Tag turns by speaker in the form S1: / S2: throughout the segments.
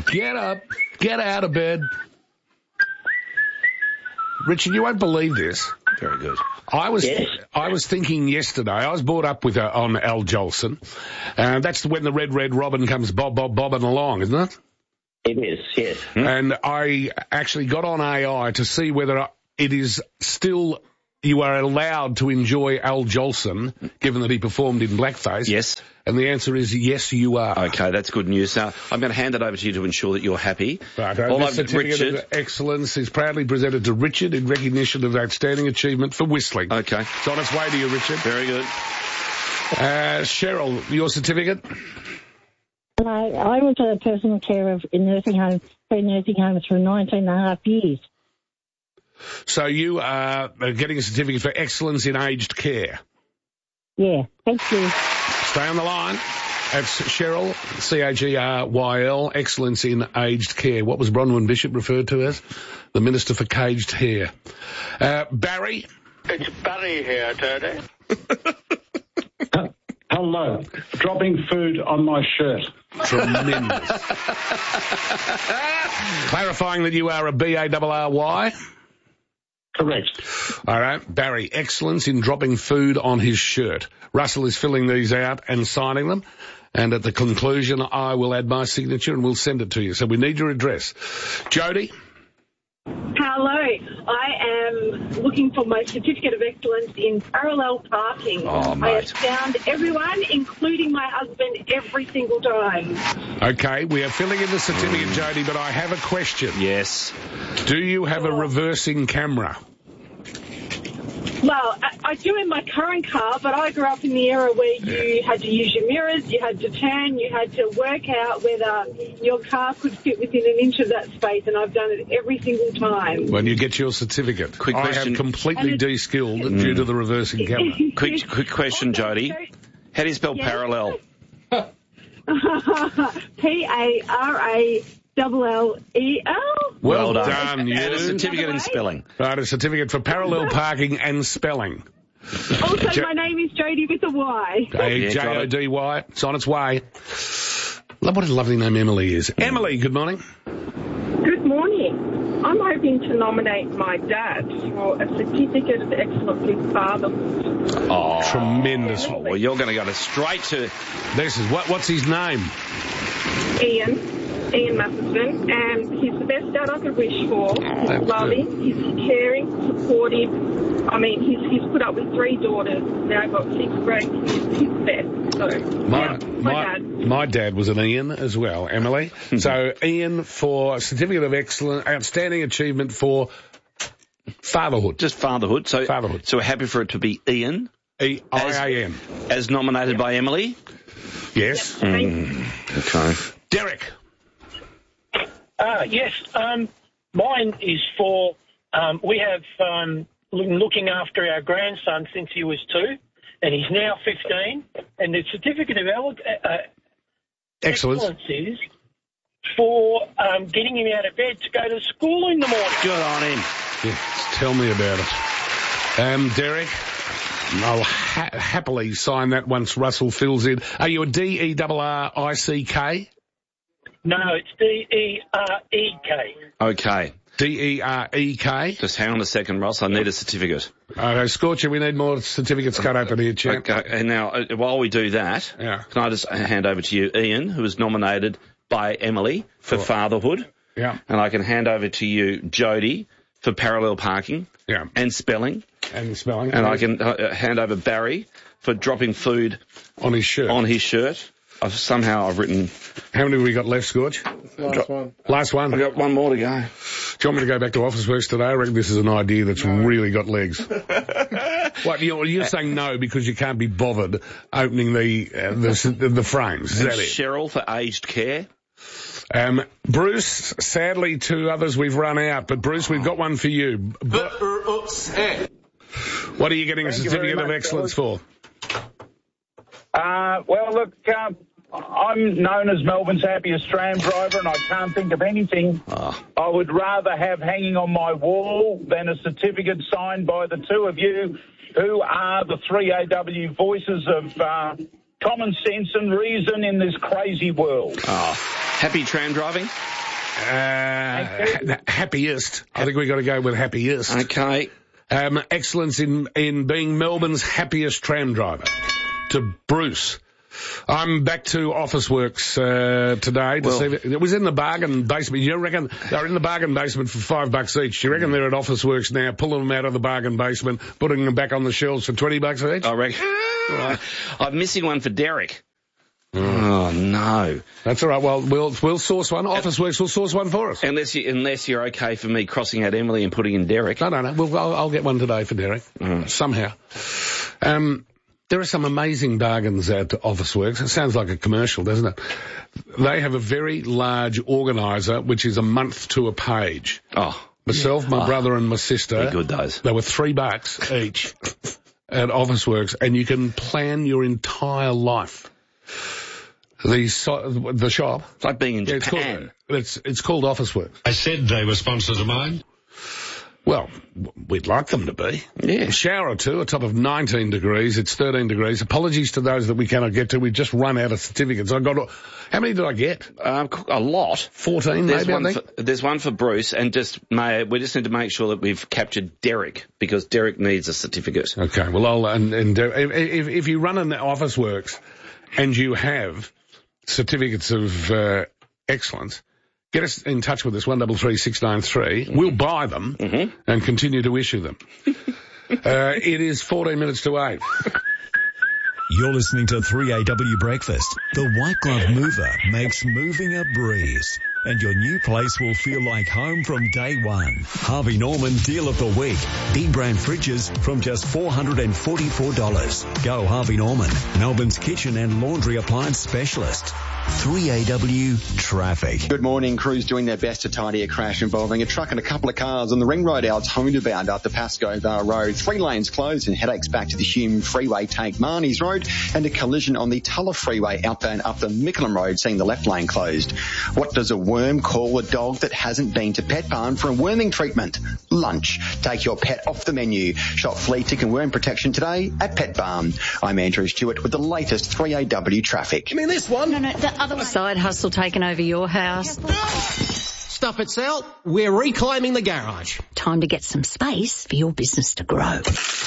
S1: Get up. Get out of bed. Richard, you won't believe this.
S2: Very good.
S1: I was thinking yesterday, I was brought up with on Al Jolson. That's when the red robin comes bobbing along, isn't it?
S3: It is, yes.
S1: And I actually got on AI to see whether it is still, you are allowed to enjoy Al Jolson, given that he performed in blackface.
S2: Yes.
S1: And the answer is yes, you are.
S2: Okay, that's good news. Now, I'm going to hand it over to you to ensure that you're happy.
S1: Right. This certificate of excellence is proudly presented to Richard in recognition of outstanding achievement for whistling.
S2: Okay.
S1: It's on its way to you, Richard.
S2: Very good.
S1: Cheryl, your certificate?
S4: I was a personal carer in nursing homes for 19 and a half years.
S1: So you are getting a certificate for excellence in aged care?
S4: Yeah, thank you.
S1: Stay on the line. That's Cheryl, C-A-G-R-Y-L, excellence in aged care. What was Bronwyn Bishop referred to as? The Minister for Caged Hair. Barry?
S5: It's Barry here, Tony.
S6: Hello. Dropping food on my shirt.
S1: Tremendous. Clarifying that you are a B-A-R-R-Y?
S6: Correct.
S1: All right. Barry, excellence in dropping food on his shirt. Russell is filling these out and signing them. And at the conclusion, I will add my signature and we'll send it to you. So we need your address. Jody?
S7: Hello. I am looking for my certificate of excellence in parallel parking.
S2: Oh, mate.
S7: I have found everyone, including my husband, every single time.
S1: Okay, we are filling in the certificate, Jody, but I have a question.
S2: Yes.
S1: Do you have a reversing camera?
S7: Well, I do in my current car, but I grew up in the era where you had to use your mirrors, you had to turn, you had to work out whether your car could fit within an inch of that space, and I've done it every single time.
S1: When you get your certificate.
S2: Quick
S1: I
S2: question.
S1: have completely de-skilled due to the reversing camera.
S2: Quick question,
S7: Also,
S2: Jody. How do you spell parallel?
S7: P-A-R-A-L-L-E-L.
S1: Well done, you.
S2: And a certificate in spelling.
S1: Right, a certificate for parallel parking and spelling.
S7: Also, my name is Jody with a Y.
S1: J-O-D-Y. It's on its way. What a lovely name Emily is. Emily, good morning.
S8: Good morning. I'm hoping to nominate my dad for a certificate of excellence in fatherhood.
S2: Oh,
S1: tremendous.
S2: Well, you're going to go straight to...
S1: This is what's his name?
S8: Ian Matheson, and he's the best dad I could wish for. He's loving, he's caring, supportive. I mean, he's put up with 3 daughters, now got 6 grandkids. He's the best. So,
S1: my dad was an Ian as well, Emily. So Ian for certificate of excellence, outstanding achievement for fatherhood.
S2: Just fatherhood. So
S1: fatherhood.
S2: So we're happy for it to be Ian.
S1: E-I-A-N.
S2: As nominated by Emily?
S1: Yes.
S2: Okay.
S1: Derek.
S9: Yes. Mine is for, we have been looking after our grandson since he was 2, and he's now 15, and the certificate of excellence is for getting him out of bed to go to school in the morning.
S2: Good on him.
S1: Yes, tell me about it. Derek, I'll happily sign that once Russell fills in. Are you a D-E-R-R-I-C-K?
S9: No, it's D-E-R-E-K.
S2: Okay.
S1: D-E-R-E-K?
S2: Just hang on a second, Ross. I need a certificate.
S1: Okay, Scorcher, we need more certificates cut open here, champ.
S2: Okay, and now, while we do that, can I just hand over to you, Ian, who was nominated by Emily for fatherhood.
S1: Yeah.
S2: And I can hand over to you, Jody, for parallel parking.
S1: Yeah.
S2: And spelling.
S1: And spelling.
S2: And I can hand over Barry for dropping food
S1: on his shirt. I've written... How many have we got left, Scorch? Last one.
S2: I've got one more to go.
S1: Do you want me to go back to Office Works today? I reckon this is an idea that's really got legs. What, you're saying no because you can't be bothered opening the frames. Is that it?
S2: Cheryl for aged care.
S1: Bruce, sadly 2 others we've run out, but Bruce, we've got one for you. What are you getting a certificate of excellence for?
S6: Well, look, I'm known as Melbourne's happiest tram driver, and I can't think of anything I would rather have hanging on my wall than a certificate signed by the 2 of you, who are the 3AW voices of common sense and reason in this crazy world.
S2: Happy tram driving?
S1: Happiest. I think we've got to go with happiest.
S2: Okay.
S1: Excellence in being Melbourne's happiest tram driver. To Bruce. I'm back to Officeworks today to see if it was in the bargain basement. You reckon they're in the bargain basement for $5 each? Do you reckon they're at Officeworks now, pulling them out of the bargain basement, putting them back on the shelves for $20 each?
S2: I reckon. Right. I'm missing one for Derek. Oh, no.
S1: That's all right. Well, we'll source one. Officeworks will source one for us.
S2: Unless you're okay for me crossing out Emily and putting in Derek.
S1: No. I'll get one today for Derek. Somehow. There are some amazing bargains at Officeworks. It sounds like a commercial, doesn't it? They have a very large organiser, which is a month to a page.
S2: Oh.
S1: Myself, my brother and my sister.
S2: They're good, those.
S1: They were $3 each at Officeworks, and you can plan your entire life. The shop.
S2: It's like being in Japan.
S1: It's called Officeworks.
S3: I said they were sponsors of mine.
S1: Well, we'd like them to be.
S2: Yeah.
S1: A shower or two, a top of 19 degrees. It's 13 degrees. Apologies to those that we cannot get to. We've just run out of certificates. How many did I get?
S2: A lot.
S1: 14, maybe, I think.
S2: There's one for Bruce, and we just need to make sure that we've captured Derek, because Derek needs a certificate.
S1: Okay, well, if you run an Officeworks and you have certificates of excellence, get us in touch with us, 133693. We'll buy them and continue to issue them. It is 14 minutes to 8.
S10: You're listening to 3AW Breakfast. The White Glove Mover makes moving a breeze. And your new place will feel like home from day one. Harvey Norman Deal of the Week. Big brand fridges from just $444. Go Harvey Norman, Melbourne's kitchen and laundry appliance specialist. 3AW Traffic.
S11: Good morning. Crews doing their best to tidy a crash involving a truck and a couple of cars on the Ring Road outs homeward up the Pascoe Vale Road. 3 lanes closed and headaches back to the Hume Freeway take Marnie's Road, and a collision on the Tulla Freeway outbound up the Mickleham Road, seeing the left lane closed. What does a worm call a dog that hasn't been to Pet Barn for a worming treatment? Lunch. Take your pet off the menu. Shop flea, tick and worm protection today at Pet Barn. I'm Andrew Stewart with the latest 3AW Traffic.
S12: You mean this one?
S13: No, the other one. Side hustle taken over your house.
S12: Stop it, Sal. We're reclaiming the garage.
S13: Time to get some space for your business to grow.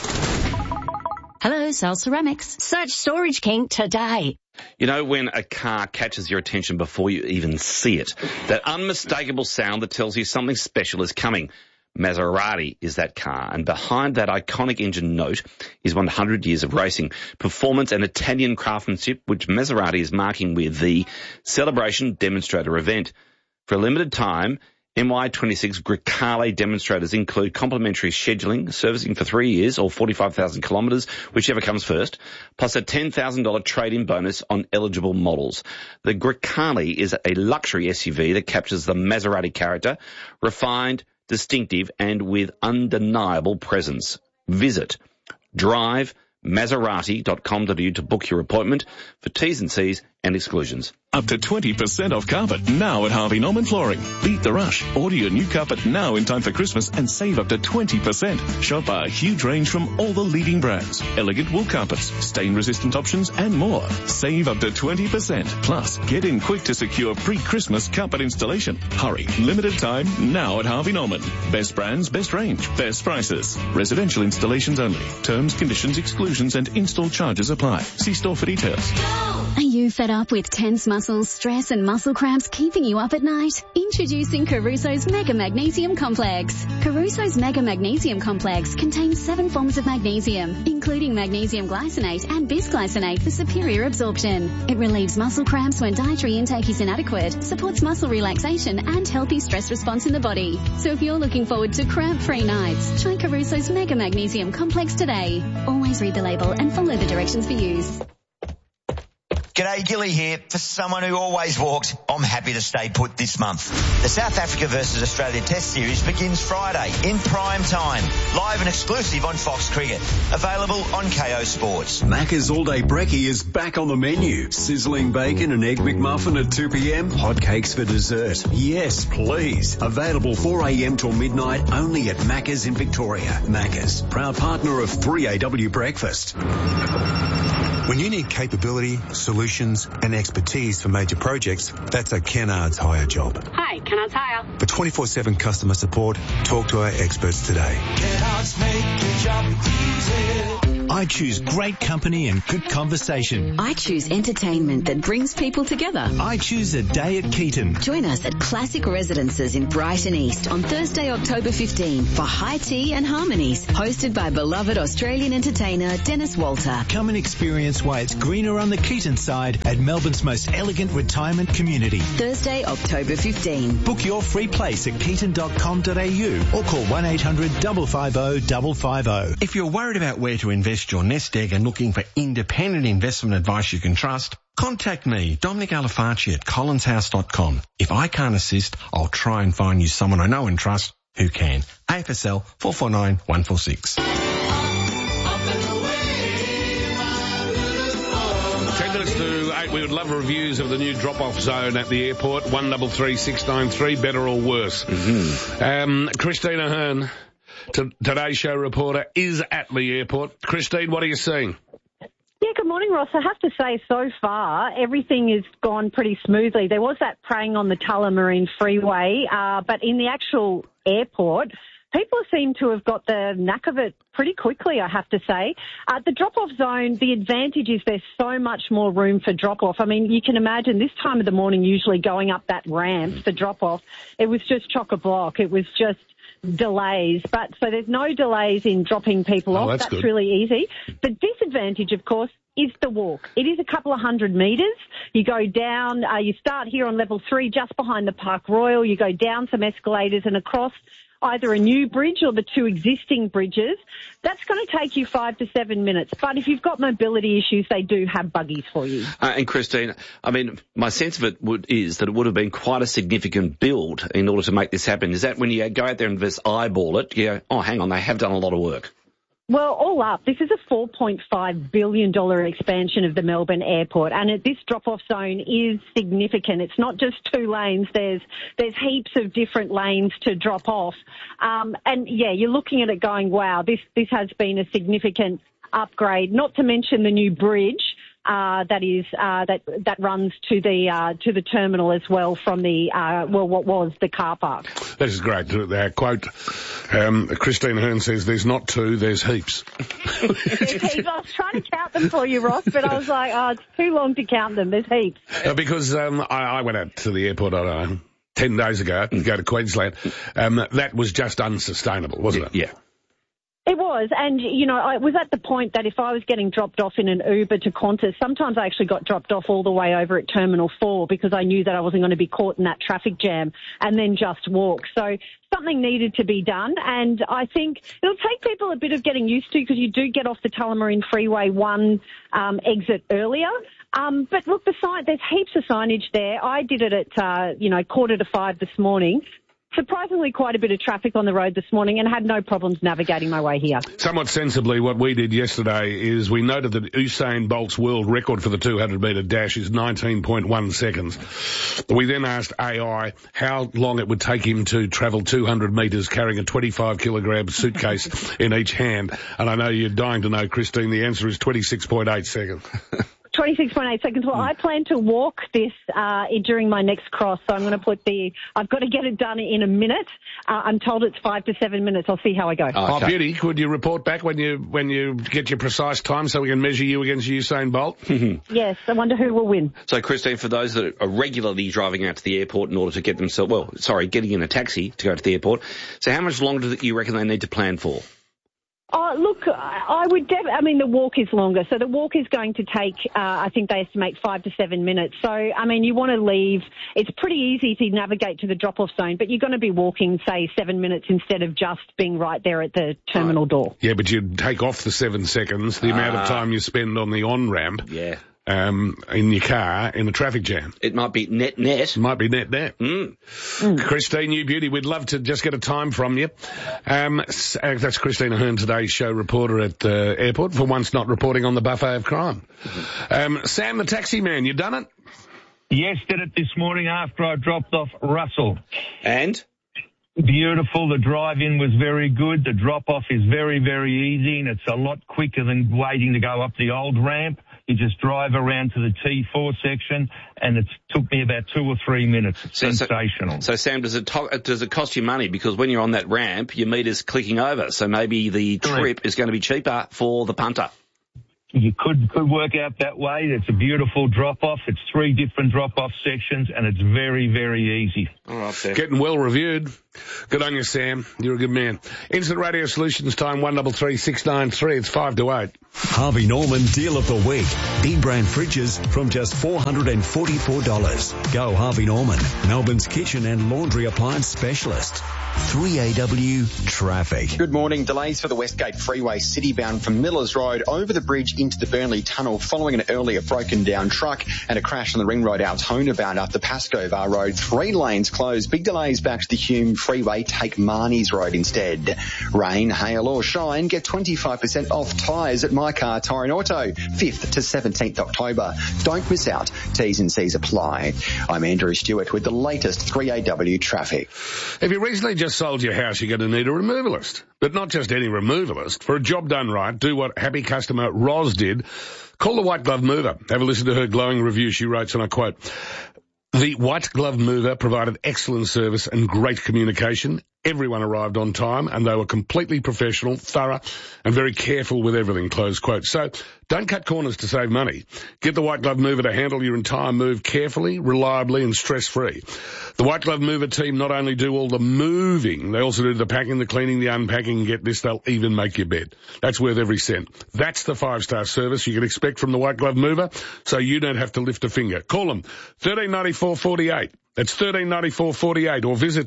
S13: Hello, Sal Ceramics. Search Storage King today.
S2: You know when a car catches your attention before you even see it? That unmistakable sound that tells you something special is coming. Maserati is that car, and behind that iconic engine note is 100 years of racing, performance and Italian craftsmanship, which Maserati is marking with the Celebration Demonstrator event. For a limited time, MY26 Grecale demonstrators include complimentary scheduling, servicing for 3 years or 45,000 kilometres, whichever comes first, plus a $10,000 trade-in bonus on eligible models. The Grecale is a luxury SUV that captures the Maserati character, refined, distinctive and with undeniable presence. Visit drivemaserati.com.au to book your appointment for T's and C's and exclusions.
S14: Up to 20% off carpet now at Harvey Norman Flooring. Beat the rush. Order your new carpet now in time for Christmas and save up to 20%. Shop our huge range from all the leading brands. Elegant wool carpets, stain-resistant options and more. Save up to 20%. Plus, get in quick to secure pre-Christmas carpet installation. Hurry. Limited time now at Harvey Norman. Best brands, best range, best prices. Residential installations only. Terms, conditions, exclusions and install charges apply. See store for details.
S15: Are you fed up with tense muscles, stress and muscle cramps keeping you up at night? Introducing Caruso's Mega Magnesium Complex. Caruso's Mega Magnesium Complex contains 7 forms of magnesium, including magnesium glycinate and bisglycinate for superior absorption. It relieves muscle cramps when dietary intake is inadequate, supports muscle relaxation and healthy stress response in the body. So if you're looking forward to cramp-free nights, try Caruso's Mega Magnesium Complex today. Always read the label and follow the directions for use.
S16: G'day, Gilly here. For someone who always walks, I'm happy to stay put this month. The South Africa versus Australia Test Series begins Friday in prime time. Live and exclusive on Fox Cricket. Available on KO Sports.
S10: Macca's All Day Brekkie is back on the menu. Sizzling bacon and egg McMuffin at 2 p.m. Hot cakes for dessert. Yes, please. Available 4 a.m. till midnight only at Macca's in Victoria. Macca's, proud partner of 3AW Breakfast.
S17: When you need capability, solutions and expertise for major projects, that's a Kennards Hire job.
S18: Hi, Kennards Hire.
S17: For 24/7 customer support, talk to our experts today.
S19: Kennards make your job easy.
S20: I choose great company and good conversation.
S21: I choose entertainment that brings people together.
S20: I choose a day at Keaton.
S21: Join us at Classic Residences in Brighton East on Thursday, October 15 for High Tea and Harmonies, hosted by beloved Australian entertainer Dennis Walter.
S20: Come and experience why it's greener on the Keaton side at Melbourne's most elegant retirement community.
S21: Thursday, October 15.
S20: Book your free place at keaton.com.au or call 1-800-550-550.
S22: If you're worried about where to invest your nest egg and looking for independent investment advice you can trust, contact me, Dominic Alafaci at collinshouse.com. If I can't assist, I'll try and find you someone I know and trust who can. AFSL 449 146.
S1: 10 minutes to 8. We would love reviews of the new drop-off zone at the airport. 133693, better or worse. Christina Ahern, Today's Show reporter, is at the airport. Christine, what are you seeing?
S23: Yeah, good morning, Ross. I have to say, so far, everything has gone pretty smoothly. There was that praying on the Tullamarine Freeway, but in the actual airport, people seem to have got the knack of it pretty quickly, I have to say. The drop-off zone, the advantage is there's so much more room for drop-off. I mean, you can imagine this time of the morning, usually going up that ramp for drop-off, it was just chock-a-block. It was just delays, but so there's no delays in dropping people off. That's good. Really easy. The disadvantage, of course, is the walk. It is a couple of 100 metres. You go down, you start here on level 3 just behind the Park Royal. You go down some escalators and across either a new bridge or the 2 existing bridges. That's going to take you 5 to 7 minutes. But if you've got mobility issues, they do have buggies for you.
S2: And Christine, I mean, my sense of it is that it would have been quite a significant build in order to make this happen. Is that when you go out there and just eyeball it, you go, oh, hang on, they have done a lot of work?
S23: Well, all up, this is a $4.5 billion expansion of the Melbourne airport, and this drop-off zone is significant. It's not just 2 lanes. There's heaps of different lanes to drop off. And, yeah, you're looking at it going, wow, this has been a significant upgrade, not to mention the new bridge that runs to the terminal as well from the what was the car park.
S1: This is great. Quote, Christine Ahern says, "There's not 2, there's heaps."
S23: There's heaps. I was trying to count them for you, Ross, but I was like, oh, it's too long to count them. There's heaps.
S1: Because I went out to the airport, I don't know, 10 days ago to go to Queensland. That was just unsustainable, wasn't it?
S2: Yeah.
S23: It was, and, you know, I was at the point that if I was getting dropped off in an Uber to Qantas, sometimes I actually got dropped off all the way over at Terminal 4 because I knew that I wasn't going to be caught in that traffic jam and then just walk. So something needed to be done, and I think it'll take people a bit of getting used to because you do get off the Tullamarine Freeway 1 exit earlier. But look, there's heaps of signage there. I did it at, 4:45 this morning. Surprisingly, quite a bit of traffic on the road this morning and had no problems navigating my way here.
S1: Somewhat sensibly, what we did yesterday is we noted that Usain Bolt's world record for the 200-metre dash is 19.1 seconds. We then asked AI how long it would take him to travel 200 metres carrying a 25-kilogram suitcase in each hand. And I know you're dying to know, Christine, the answer is 26.8 seconds.
S23: 26.8 seconds. Well, I plan to walk this during my next cross, so I'm going to I've got to get it done in a minute. I'm told it's 5 to 7 minutes. I'll see how I go.
S1: Oh, Beauty, could you report back when you get your precise time so we can measure you against Usain Bolt?
S23: Yes, I wonder who will win.
S2: So, Christine, for those that are regularly driving out to the airport in order to get themselves, getting in a taxi to go to the airport, so how much longer do you reckon they need to plan for?
S23: Oh, look, I would the walk is longer. So the walk is going to take, I think they estimate 5 to 7 minutes. So, I mean, you want to leave. It's pretty easy to navigate to the drop-off zone, but you're going to be walking, say, 7 minutes instead of just being right there at the terminal door.
S1: Yeah, but you'd take off the 7 seconds, the amount of time you spend on the on-ramp.
S2: Yeah.
S1: In your car in the traffic jam.
S2: It might be net.
S1: Might be net. Christine, you beauty, we'd love to just get a time from you. That's Christine Ahern, Today's Show reporter at the airport, for once not reporting on the buffet of crime. Sam, the taxi man, you done it?
S6: Yes, did it this morning after I dropped off Russell.
S2: And?
S6: Beautiful. The drive-in was very good. The drop-off is very, very easy, and it's a lot quicker than waiting to go up the old ramp.
S4: You just drive around to the T4 section, and it took me about 2 or 3 minutes. Sensational.
S2: So Sam, does it cost you money? Because when you're on that ramp, your meter's clicking over. So maybe the trip is going to be cheaper for the punter.
S4: You could work out that way. It's a beautiful drop-off. It's 3 different drop-off sections, and it's very, very easy.
S1: All right, Sam. Getting well reviewed. Good on you, Sam. You're a good man. Instant Radio Solutions time, 133 693. It's 5 to 8.
S10: Harvey Norman Deal of the Week. Big brand fridges from just $444. Go Harvey Norman, Melbourne's kitchen and laundry appliance specialist. 3AW Traffic.
S11: Good morning. Delays for the Westgate Freeway citybound from Millers Road over the bridge into the Burnley Tunnel following an earlier broken down truck and a crash on the Ring Road Altona bound up the Pascoe Bar Road. 3 lanes closed. Big delays back to the Hume Freeway. Take Marnie's Road instead. Rain, hail or shine, get 25% off tyres at My Car Tyre and Auto. 5th to 17th October. Don't miss out. T's and C's apply. I'm Andrew Stewart with the latest 3AW traffic.
S1: If you recently just sold your house, you're going to need a removalist. But not just any removalist. For a job done right, do what happy customer Roz did. Call the White Glove Mover. Have a listen to her glowing review. She writes, and I quote, "The White Glove Mover provided excellent service and great communication. Everyone arrived on time and they were completely professional, thorough and very careful with everything," close quote. So don't cut corners to save money. Get the White Glove Mover to handle your entire move carefully, reliably and stress-free. The White Glove Mover team not only do all the moving, they also do the packing, the cleaning, the unpacking, and get this, they'll even make your bed. That's worth every cent. That's the 5-star service you can expect from the White Glove Mover, so you don't have to lift a finger. Call them 139448. That's 139448, or visit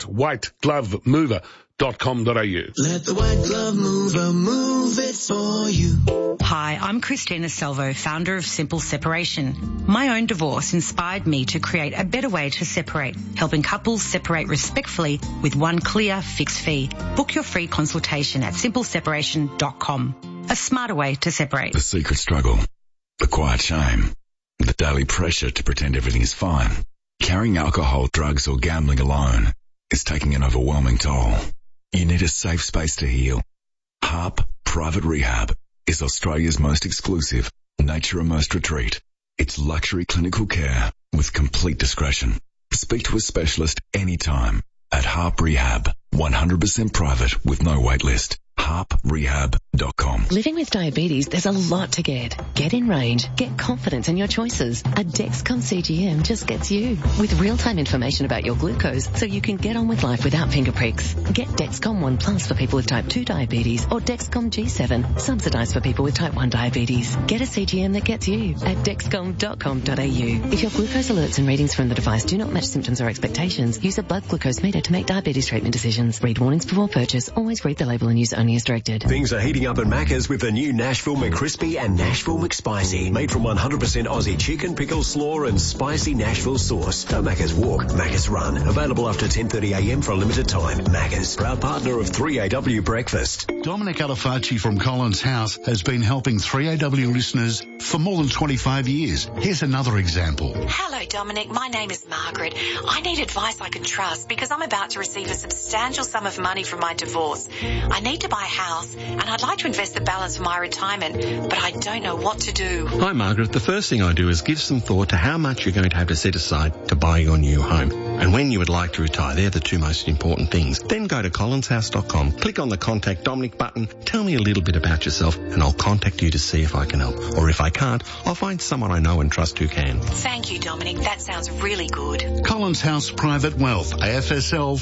S1: whiteglovemover.com.au.
S19: Let the White Glove Mover move it for you.
S5: Hi, I'm Christina Salvo, founder of Simple Separation. My own divorce inspired me to create a better way to separate, helping couples separate respectfully with one clear fixed fee. Book your free consultation at simpleseparation.com. A smarter way to separate.
S18: The secret struggle, the quiet shame, the daily pressure to pretend everything is fine. Carrying alcohol, drugs or gambling alone is taking an overwhelming toll. You need a safe space to heal. Harp Private Rehab is Australia's most exclusive, nature-immersed retreat. It's luxury clinical care with complete discretion. Speak to a specialist anytime at Harp Rehab. 100% private with no wait list. harprehab.com.
S24: Living with diabetes, there's a lot to get. Get in range. Get confidence in your choices. A Dexcom CGM just gets you. With real-time information about your glucose so you can get on with life without finger pricks. Get Dexcom ONE Plus for people with type 2 diabetes or Dexcom G7, subsidised for people with type 1 diabetes. Get a CGM that gets you at dexcom.com.au. If your glucose alerts and readings from the device do not match symptoms or expectations, use a blood glucose meter to make diabetes treatment decisions. Read warnings before purchase. Always read the label and use only as directed.
S10: Things are heating up at Macca's with the new Nashville McCrispy and Nashville McSpicy. Made from 100% Aussie chicken, pickle, slaw and spicy Nashville sauce. Don't Macca's walk, Macca's run. Available after 10:30am for a limited time. Macca's, proud partner of 3AW Breakfast.
S3: Dominic Alafacci from Collins House has been helping 3AW listeners for more than 25 years. Here's another example.
S25: Hello, Dominic. My name is Margaret. I need advice I can trust because I'm about to receive a substantial sum of money from my divorce. I need to buy a house and I'd like to invest the balance for my retirement, but I don't know what to do.
S22: Hi, Margaret. The first thing I do is give some thought to how much you're going to have to set aside to buy your new home. And when you would like to retire, they're the two most important things. Then go to collinshouse.com, click on the Contact Dominic button, tell me a little bit about yourself, and I'll contact you to see if I can help. Or if I can't, I'll find someone I know and trust who can.
S25: Thank you, Dominic. That sounds really good.
S3: Collins House Private Wealth, AFSL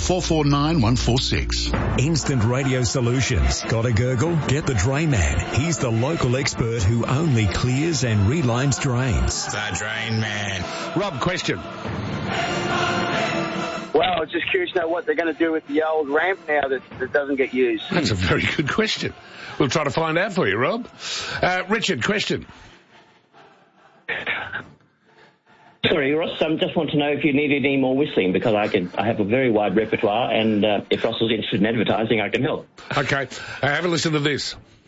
S3: 449146.
S10: Instant Radio Solutions. Got a gurgle? Get the Drain Man. He's the local expert who only clears and relines drains.
S26: The Drain Man.
S1: Rob, question.
S27: Well, I was just curious to know what they're going to do with the old ramp now that doesn't get used.
S1: That's a very good question. We'll try to find out for you, Rob. Richard, question.
S28: Sorry, Ross, I just want to know if you needed any more whistling because I have a very wide repertoire and if Ross was interested in advertising, I can help.
S1: Okay, have a listen to this.